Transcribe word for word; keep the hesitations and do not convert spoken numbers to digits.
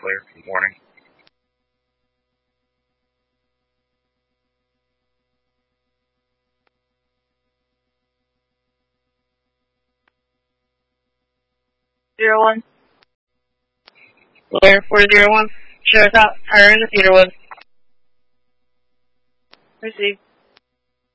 clear. Good morning. Zero one. Clear four zero one. Shows out. Tire in the Cedarwood. Received.